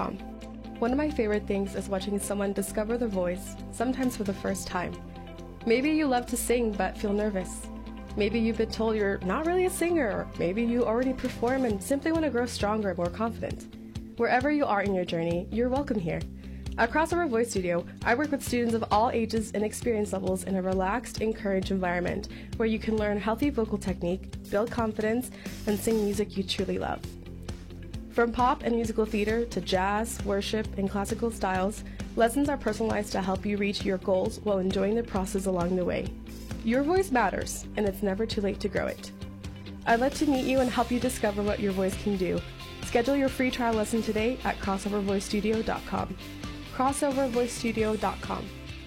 crossovers.com. One of my favorite things is watching someone discover their voice, sometimes for the first time. Maybe you love to sing but feel nervous. Maybe you've been told you're not really a singer, or maybe you already perform and simply want to grow stronger and more confident. Wherever you are in your journey, you're welcome here. At Crossover Voice Studio, I work with students of all ages and experience levels in a relaxed, encouraged environment where you can learn healthy vocal technique, build confidence, and sing music you truly love. From pop and musical theater to jazz, worship, and classical styles, lessons are personalized to help you reach your goals while enjoying the process along the way. Your voice matters, and it's never too late to grow it. I'd love to meet you and help you discover what your voice can do. Schedule your free trial lesson today at crossovervoicestudio.com. crossovervoicestudio.com.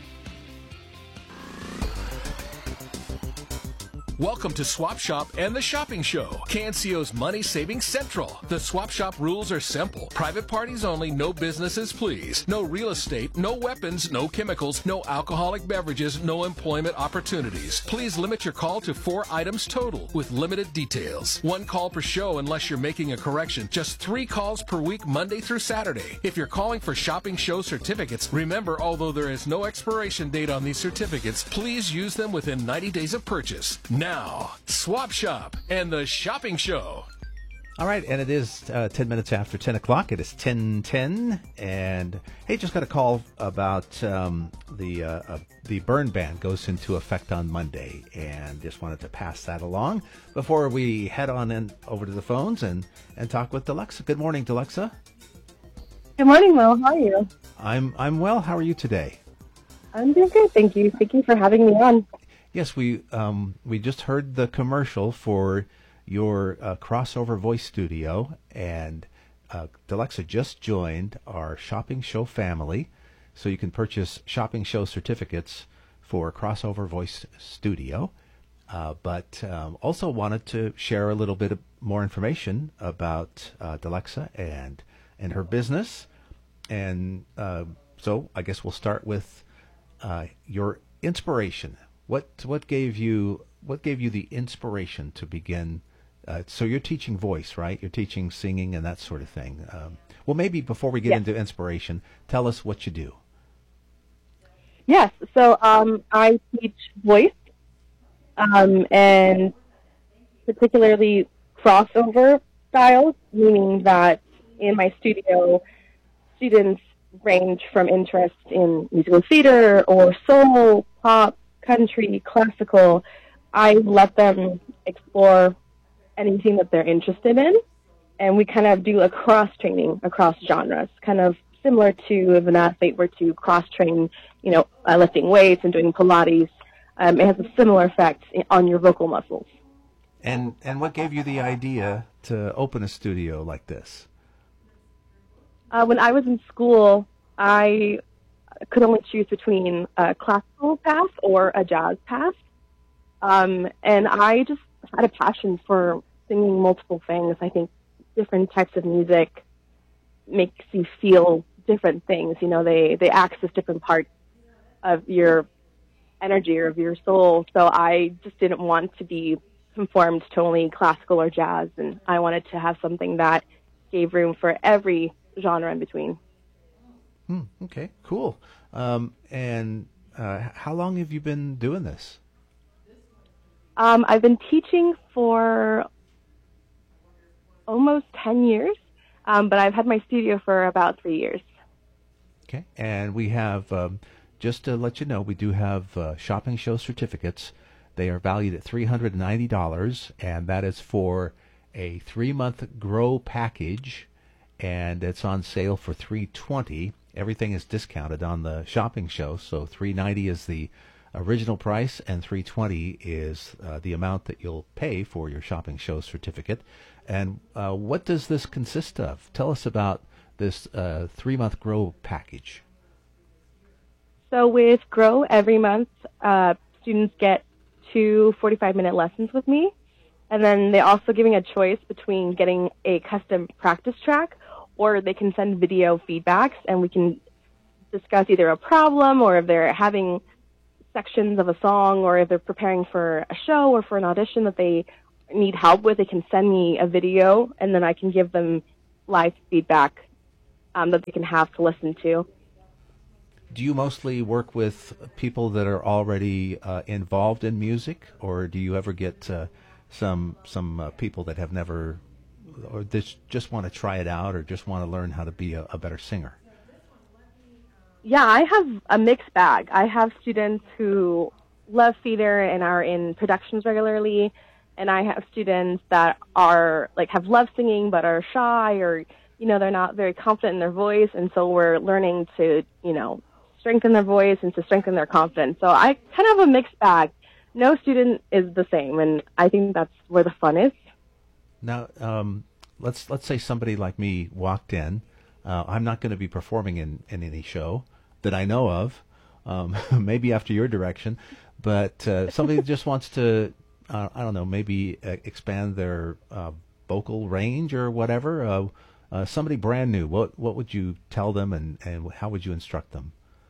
Welcome to Swap Shop and the Shopping Show, KNCO's Money Saving Central. The Swap Shop rules are simple. Private parties only, no businesses please. No real estate, no weapons, no chemicals, no alcoholic beverages, no employment opportunities. Please limit your call to 4 items total with limited details. 1 call per show unless you're making a correction. Just 3 calls per week, Monday through Saturday. If you're calling for shopping show certificates, remember, although there is no expiration date on these certificates, please use them within 90 days of purchase. Now, Swap Shop and the Shopping Show. All right, and it is 10 minutes after 10 o'clock. It is 10:10, and hey, just got a call about the burn ban goes into effect on Monday, and just wanted to pass that along before we head on in over to the phones and talk with Delexa. Good morning, Delexa. Good morning, Will. How are you? I'm well. How are you today? I'm doing good, thank you. Thank you for having me on. Yes, we just heard the commercial for your Crossover Voice Studio, and Delexa just joined our Shopping Show family, so you can purchase Shopping Show certificates for Crossover Voice Studio, but also wanted to share a little bit more information about Delexa and her business, and so I guess we'll start with your inspiration. What gave you the inspiration to begin? So you're teaching voice, right? You're teaching singing and that sort of thing. Well, maybe before we get into inspiration, tell us what you do. Yes, so I teach voice, and particularly crossover styles, meaning that in my studio, students range from interest in musical theater or soul, pop, country, classical. I let them explore anything that they're interested in, and we kind of do a cross-training across genres, kind of similar to if an athlete were to cross-train, lifting weights and doing Pilates. It has a similar effect on your vocal muscles. And what gave you the idea to open a studio like this? When I was in school, I could only choose between a classical path or a jazz path. And I just had a passion for singing multiple things. I think different types of music makes you feel different things. They access different parts of your energy or of your soul. So I just didn't want to be conformed to only classical or jazz, and I wanted to have something that gave room for every genre in between. Okay, cool. And how long have you been doing this? I've been teaching for almost 10 years, but I've had my studio for about 3 years. Okay, and we have, just to let you know, we do have Shopping Show certificates. They are valued at $390, and that is for a 3-month grow package, and it's on sale for $320. Everything is discounted on the Shopping Show, so $390 is the original price, and $320 is the amount that you'll pay for your Shopping Show certificate. And what does this consist of? Tell us about this 3-month Grow package. So with Grow, every month, students get 2 45-minute lessons with me, and then they're also giving a choice between getting a custom practice track, or they can send video feedbacks, and we can discuss either a problem, or if they're having sections of a song, or if they're preparing for a show or for an audition that they need help with, they can send me a video, and then I can give them live feedback that they can have to listen to. Do you mostly work with people that are already involved in music, or do you ever get some people that have never, or just want to try it out, or just want to learn how to be a better singer? Yeah, I have a mixed bag. I have students who love theater and are in productions regularly, and I have students that are have loved singing but are shy, or they're not very confident in their voice, and so we're learning to strengthen their voice and to strengthen their confidence. So I kind of have a mixed bag. No student is the same, and I think that's where the fun is. Now, let's say somebody like me walked in. I'm not going to be performing in any show that I know of, maybe after your direction, but somebody just wants to, I don't know, maybe expand their vocal range or whatever. Somebody brand new, what would you tell them, and how would you instruct them?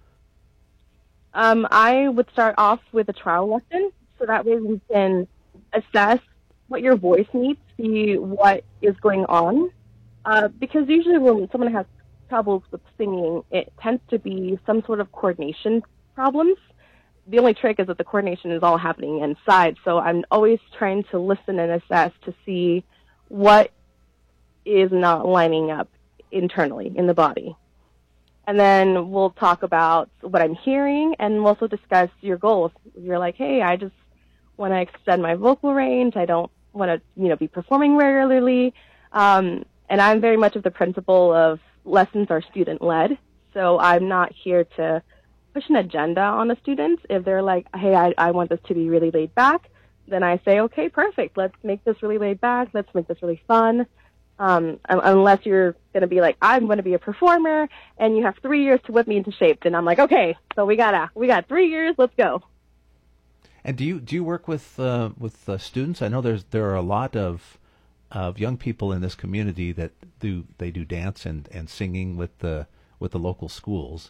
I would start off with a trial lesson, so that way we can assess what your voice needs, see what is going on. Because usually when someone has troubles with singing, it tends to be some sort of coordination problems. The only trick is that the coordination is all happening inside, so I'm always trying to listen and assess to see what is not lining up internally in the body. And then we'll talk about what I'm hearing, and we'll also discuss your goals. You're like, hey, I just want to extend my vocal range. I don't want to, be performing regularly. And I'm very much of the principle of lessons are student-led. So I'm not here to push an agenda on the students. If they're like, hey, I want this to be really laid back, then I say, okay, perfect. Let's make this really laid back. Let's make this really fun. Unless you're going to be like, I'm going to be a performer and you have 3 years to whip me into shape. Then I'm like, okay, so we got 3 years. Let's go. And do you work with students? I know there are a lot of young people in this community that do dance and singing with the local schools.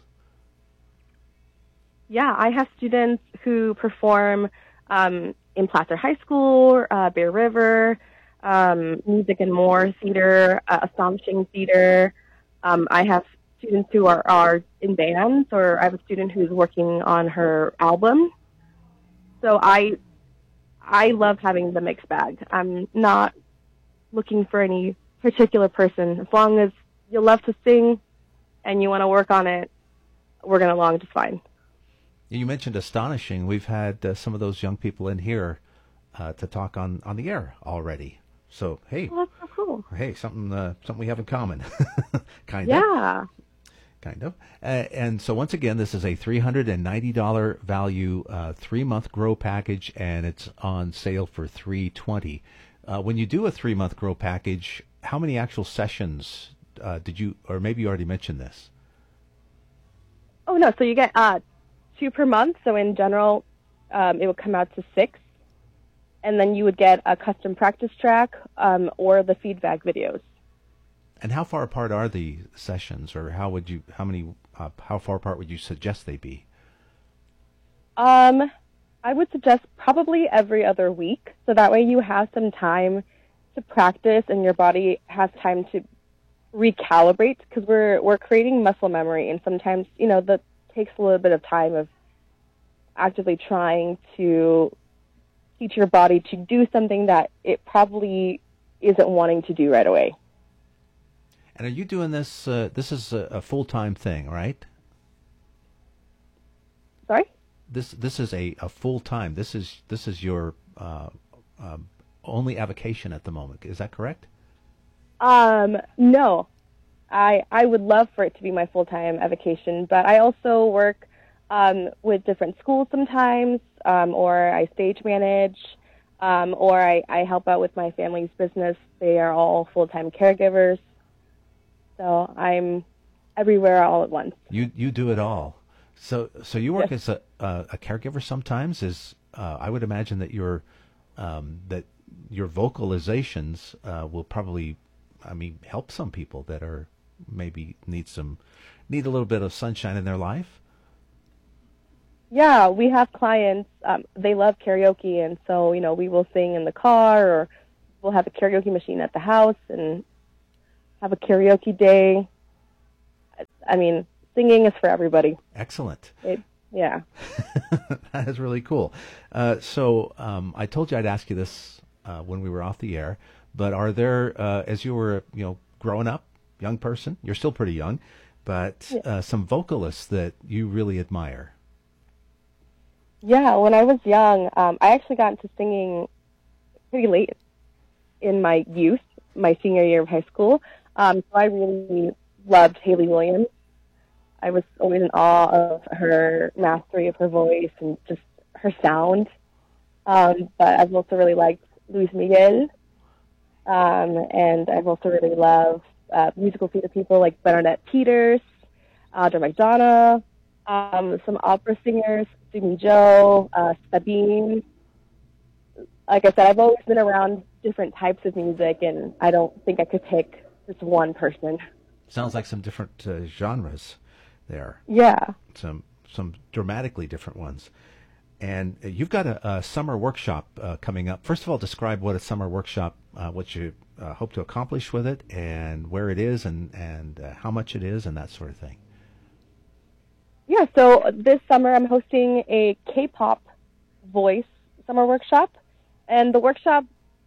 Yeah, I have students who perform in Placer High School, Bear River, Music and More Theater, Astonishing Theater. I have students who are in bands, or I have a student who's working on her album. So I love having the mixed bag. I'm not looking for any particular person. As long as you love to sing and you want to work on it, we're going along just fine. You mentioned Astonishing. We've had some of those young people in here to talk on the air already. So hey, that's so cool. Hey, something we have in common, kind of. Yeah, kind of. And so once again, this is a $390 value 3-month grow package, and it's on sale for $320. When you do a 3-month grow package, how many actual sessions did you, or maybe you already mentioned this? Oh no, so you get 2 per month. So in general, it would come out to 6. And then you would get a custom practice track or the feedback videos. And how far apart are the sessions, or how far apart would you suggest they be? I would suggest probably every other week, so that way you have some time to practice and your body has time to recalibrate, because we're creating muscle memory, and sometimes that takes a little bit of time of actively trying to teach your body to do something that it probably isn't wanting to do right away. And are you doing this? This is a full-time thing, right? Sorry? This is a full-time. This is your only avocation at the moment. Is that correct? No. I would love for it to be my full-time avocation, but I also work with different schools sometimes, or I stage manage, or I help out with my family's business. They are all full-time caregivers. So I'm everywhere all at once. You do it all. So you work as a caregiver sometimes. I would imagine that your vocalizations will probably, help some people that are maybe need a little bit of sunshine in their life. Yeah, we have clients. They love karaoke, and so we will sing in the car, or we'll have a karaoke machine at the house and have a karaoke day. I mean, singing is for everybody. Excellent. Yeah. That is really cool. So I told you I'd ask you this when we were off the air, but are there, as you were, growing up, young person, you're still pretty young, but some vocalists that you really admire? Yeah, when I was young, I actually got into singing pretty late in my youth, my senior year of high school. So I really loved Hayley Williams. I was always in awe of her mastery of her voice and just her sound. But I've also really liked Luis Miguel. And I've also really loved musical theater people like Bernadette Peters, Audra McDonough, some opera singers, Sumi Jo, Sabine. Like I said, I've always been around different types of music, and I don't think I could pick just one person. Sounds like some different genres there. Yeah. Some dramatically different ones. And you've got a summer workshop coming up. First of all, describe what a summer workshop, what you hope to accomplish with it, and where it is, and how much it is, and that sort of thing. Yeah, so this summer I'm hosting a K-pop voice summer workshop, and the workshop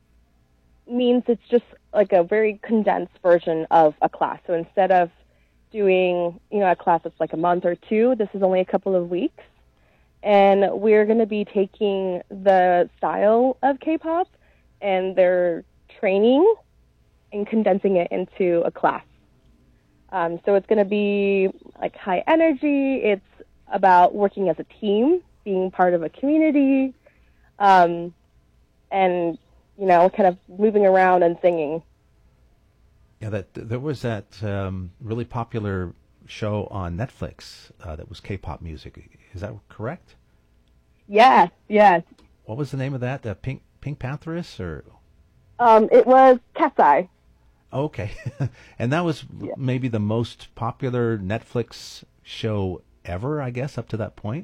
means it's just like a very condensed version of a class. So instead of doing, a class that's like a month or two, this is only a couple of weeks. And we're going to be taking the style of K-pop and their training and condensing it into a class. So it's going to be like high energy. It's about working as a team, being part of a community, and, kind of moving around and singing. Yeah, there was that really popular show on Netflix that was K-pop music. Is that correct? Yes. What was the name of that? Pink Pantheress, or? It was Cat's Eye. Okay. And that was maybe the most popular Netflix show ever, I guess, up to that point?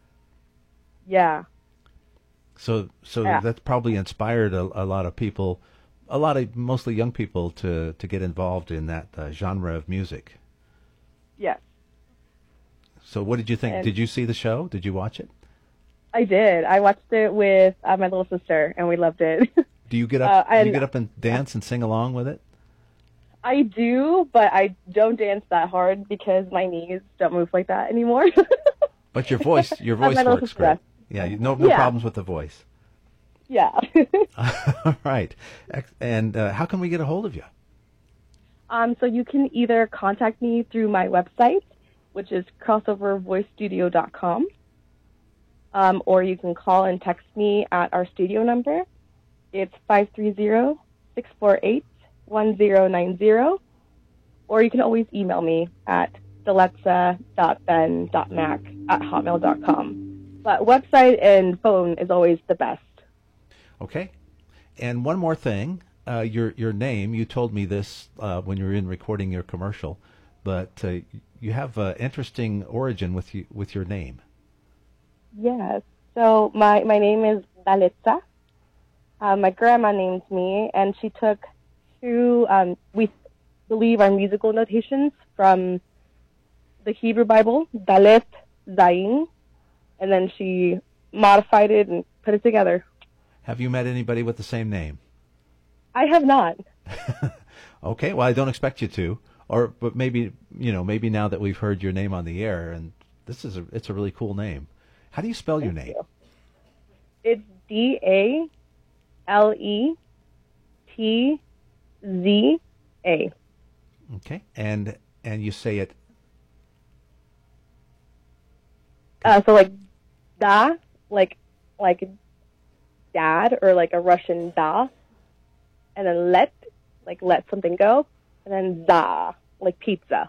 Yeah. So that's probably inspired a lot of people, mostly young people, to get involved in that genre of music. Yes. So what did you think? Did you see the show? Did you watch it? I did. I watched it with my little sister, and we loved it. Do you get up? Do you get up and dance and sing along with it? I do, but I don't dance that hard because my knees don't move like that anymore. But your voice works great. Yeah, no problems with the voice. Yeah. All right. And how can we get a hold of you? So you can either contact me through my website, which is crossovervoicestudio.com, or you can call and text me at our studio number. It's 530-648-1090, or you can always email me at deletza.ben.mac@hotmail.com. But website and phone is always the best. Okay. And one more thing, your name, you told me this when you were in recording your commercial, but you have an interesting origin with your name. Yes. So my name is Daletza. My grandma named me, and she took two, we believe, our musical notations from the Hebrew Bible, Dalet, Zayin, and then she modified it and put it together. Have you met anybody with the same name? I have not. Okay, well, I don't expect you to, but maybe now that we've heard your name on the air, and it's a really cool name. How do you spell your name? It's Daletza. Okay, and you say it. So like da, like dad, or like a Russian da, and then let something go, and then za, like pizza.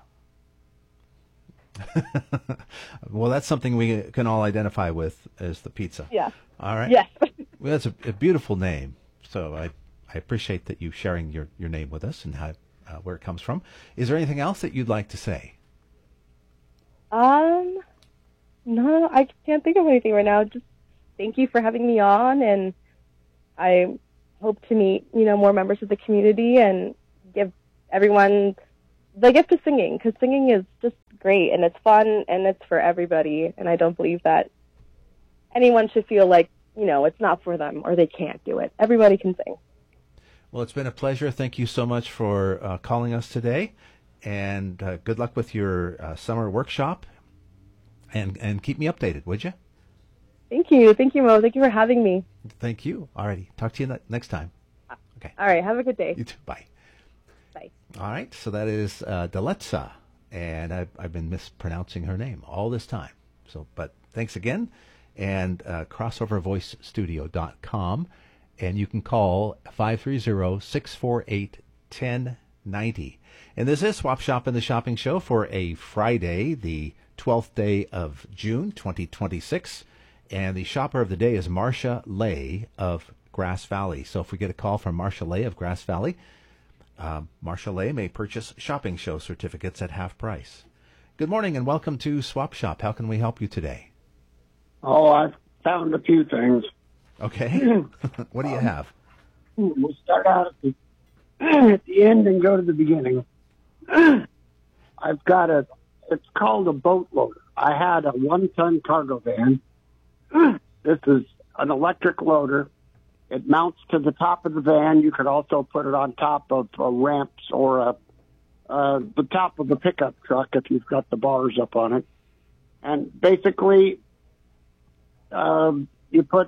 Well, that's something we can all identify with as the pizza. Yeah. All right. Yes. Well, that's a beautiful name. So I appreciate that you sharing your name with us and how where it comes from. Is there anything else that you'd like to say? No, I can't think of anything right now. Just thank you for having me on, and I hope to meet more members of the community and give everyone the gift of singing, because singing is just great, and it's fun, and it's for everybody, and I don't believe that anyone should feel like, it's not for them or they can't do it. Everybody can sing. Well, it's been a pleasure. Thank you so much for calling us today, and good luck with your summer workshop, and keep me updated, would you? Thank you. Thank you, Mo. Thank you for having me. Thank you. All righty. Talk to you next time. Okay. All right. Have a good day. You too. Bye. Bye. All right. So that is Deletsa, and I've been mispronouncing her name all this time. But thanks again, and crossovervoicestudio.com, and you can call 530-648-1090. And this is Swap Shop in the Shopping Show for a Friday, the 12th day of June, 2026. And the shopper of the day is Marcia Lay of Grass Valley. So if we get a call from Marcia Lay of Grass Valley, Marcia Lay may purchase shopping show certificates at half price. Good morning and welcome to Swap Shop. How can we help you today? Oh, I've found a few things. Okay. What do you have? We'll start out at the end and go to the beginning. I've got it's called a boat loader. I had a 1-ton cargo van. This is an electric loader. It mounts to the top of the van. You could also put it on top of ramps or the top of a pickup truck if you've got the bars up on it. And basically, you put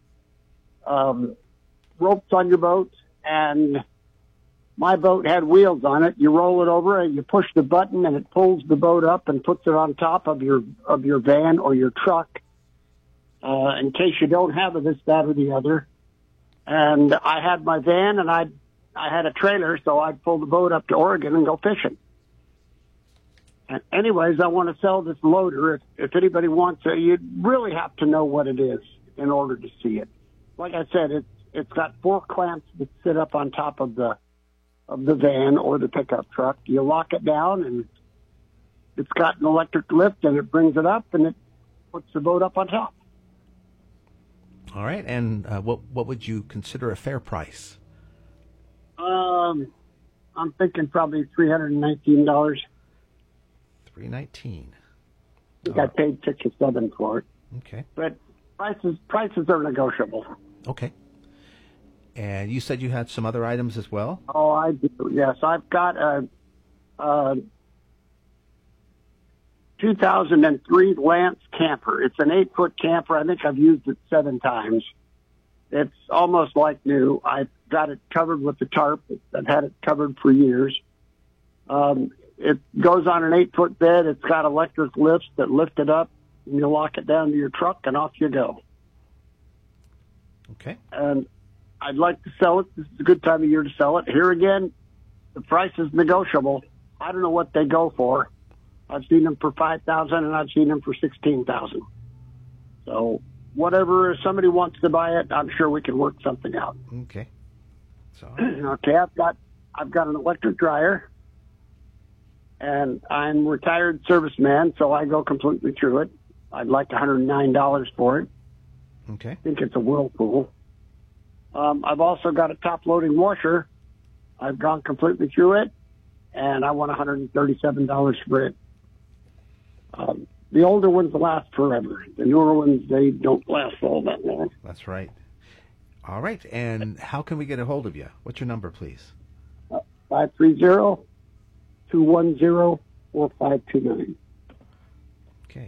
ropes on your boat, and my boat had wheels on it. You roll it over, and you push the button, and it pulls the boat up and puts it on top of your van or your truck, in case you don't have it, this, that, or the other. And I had my van, and I had a trailer, so I'd pull the boat up to Oregon and go fishing. And anyways, I want to sell this loader. If anybody wants it, you'd really have to know what it is in order to see it. Like I said, it's got 4 clamps that sit up on top of the van or the pickup truck. You lock it down, and it's got an electric lift, and it brings it up, and it puts the boat up on top. All right. And what would you consider a fair price? I'm thinking probably $319. $319. I think I paid $6 or $7 for it. Okay. But prices are negotiable. Okay. And you said you had some other items as well? Oh, I do. Yes, I've got a 2003 Lance camper. It's an 8-foot camper. I think I've used it 7 times. It's almost like new. I've got it covered with the tarp. I've had it covered for years. It goes on an 8-foot bed. It's got electric lifts that lift it up, and you lock it down to your truck, and off you go. Okay. And I'd like to sell it. This is a good time of year to sell it. Here again, the price is negotiable. I don't know what they go for. I've seen them for $5,000, and I've seen them for $16,000. So whatever, if somebody wants to buy it, I'm sure we can work something out. Okay. So okay, I've got an electric dryer, and I'm a retired serviceman, so I go completely through it. I'd like $109 for it. okay. I think it's a Whirlpool. I've also got a top-loading washer. I've gone completely through it, and I want $137 for it. The older ones last forever. The newer ones, they don't last all that long. That's right. All right. And how can we get a hold of you? What's your number, please? 530-210-4529. Okay.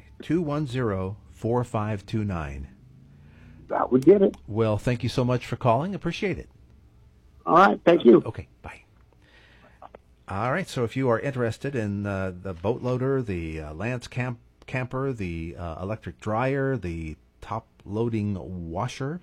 210-4529. That would get it. Well, thank you so much for calling. Appreciate it. All right. Thank you. Okay. Bye. All right. So if you are interested in the boat loader, the Lance camper, the electric dryer, the top loading washer,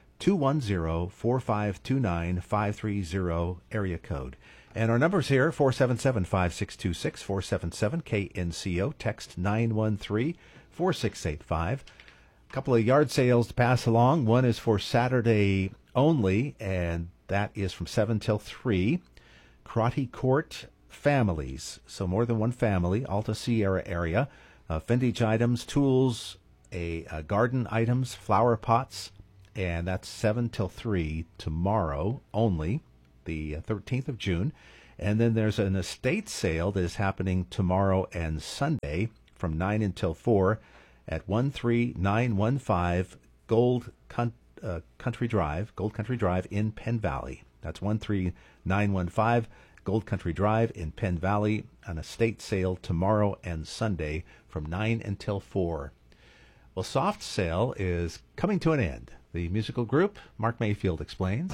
210-4529-530 area code. And our numbers here, 477-5626, 477-KNCO, text 913-4685. A couple of yard sales to pass along. One is for Saturday only, and that is from 7 till 3. Crotty Court families, so more than one family, Alta Sierra area. Vintage items, tools, garden items, flower pots, and that's 7 till 3 tomorrow only, the 13th of June. And then there's an estate sale that is happening tomorrow and Sunday from 9 until 4 at 13915 Gold Country Drive in Penn Valley. That's 13915 Gold Country Drive in Penn Valley. An estate sale tomorrow and Sunday from 9 until 4. Well, Soft Cell is coming to an end. The musical group, Mark Mayfield explains.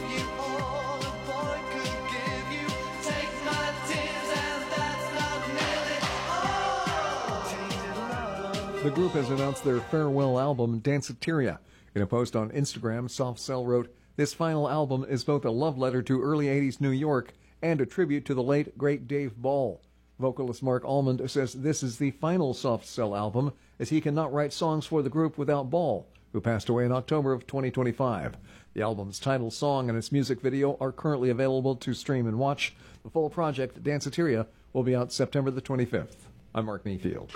The group has announced their farewell album, Danceteria. In a post on Instagram, Soft Cell wrote, "This final album is both a love letter to early 80s New York and a tribute to the late, great Dave Ball." Vocalist Mark Almond says this is the final Soft Cell album, as he cannot write songs for the group without Ball, who passed away in October of 2025. The album's title song and its music video are currently available to stream and watch. The full project, Danceteria, will be out September the 25th. I'm Mark Mayfield.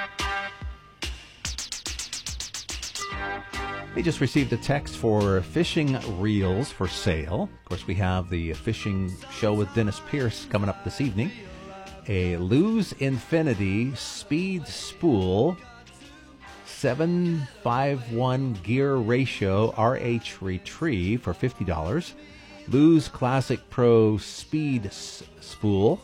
We just received a text for fishing reels for sale. Of course, we have the fishing show with Dennis Pierce coming up this evening. A Lew's Infinity Speed Spool 751 gear ratio RH Retrieve for $50. Lew's Classic Pro Speed Spool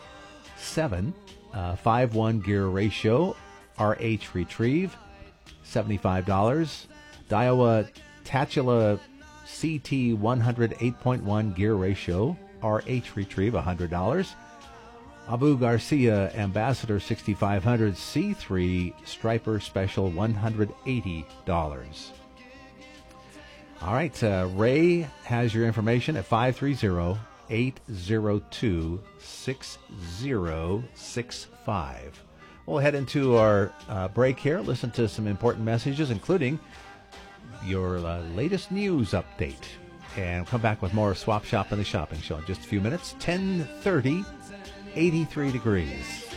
751 gear ratio RH Retrieve $75. Daiwa Tatula CT 100 8.1 gear ratio RH Retrieve $100. Abu Garcia Ambassador 6500 C3 Striper Special $180. All right, Ray has your information at 530-802-6065. We'll head into our break here, listen to some important messages, including your latest news update. And come back with more Swap Shop and the Shopping Show in just a few minutes. 10:30, 83 degrees.